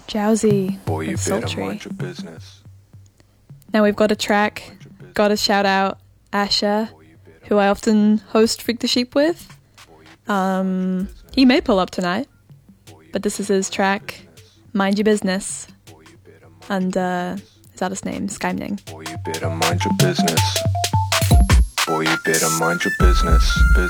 Drowsy Boy, you and better sultry. mind your business. Now we've got a track, got to shout out Asher, who I often host Freak the Sheep with. He may pull up tonight, but this is his track, Mind Your Business, and his artist name, Skymning. Boy, you better mind your business. Boy, you better mind your business.